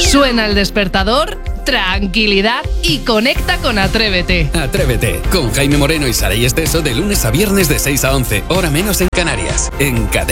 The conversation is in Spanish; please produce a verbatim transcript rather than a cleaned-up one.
Suena el despertador, tranquilidad y conecta con Atrévete. Atrévete, con Jaime Moreno y Saray Esteso de lunes a viernes de seis a once, hora menos en Canarias, en Cadena.